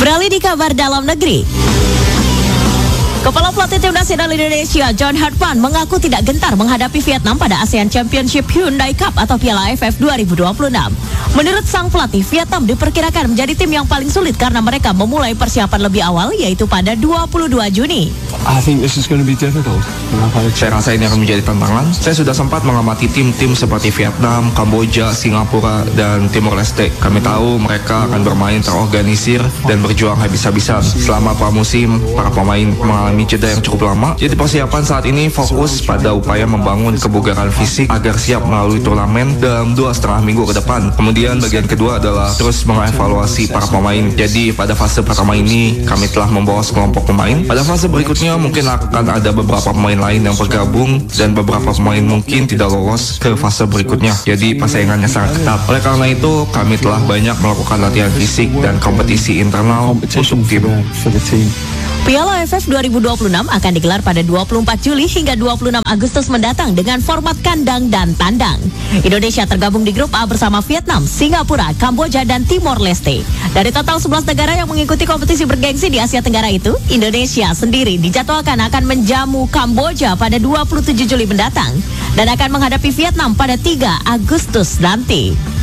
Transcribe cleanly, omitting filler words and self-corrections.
Beralih di kabar dalam negeri. Kepala pelatih tim nasional Indonesia John Hartman mengaku tidak gentar menghadapi Vietnam pada ASEAN Championship Hyundai Cup atau Piala AFF 2026. Menurut sang pelatih, Vietnam diperkirakan menjadi tim yang paling sulit karena mereka memulai persiapan lebih awal, yaitu pada 22 Juni. I think this is going to be difficult. Saya rasa ini akan menjadi tantangan. Saya sudah sempat mengamati tim-tim seperti Vietnam, Kamboja, Singapura, dan Timor Leste. Kami tahu mereka akan bermain terorganisir dan berjuang habis-habisan. Selama pramusim, para pemain mengalami jeda yang cukup lama. Jadi persiapan saat ini fokus pada upaya membangun kebugaran fisik agar siap melalui turnamen dalam 2,5 minggu ke depan. Kemudian bagian kedua adalah terus mengevaluasi para pemain. Jadi pada fase pertama ini kami telah membawa sekelompok pemain. Pada fase berikutnya mungkin akan ada beberapa pemain lain yang bergabung dan beberapa pemain mungkin tidak lolos ke fase berikutnya. Jadi persaingannya sangat ketat. Oleh karena itu kami telah banyak melakukan latihan fisik dan kompetisi internal untuk tim. Piala AFF 2026 akan digelar pada 24 Juli hingga 26 Agustus mendatang dengan format kandang dan tandang. Indonesia tergabung di grup A bersama Vietnam, Singapura, Kamboja, dan Timor Leste. Dari total 11 negara yang mengikuti kompetisi bergengsi di Asia Tenggara itu, Indonesia sendiri dijadwalkan akan menjamu Kamboja pada 27 Juli mendatang dan akan menghadapi Vietnam pada 3 Agustus nanti.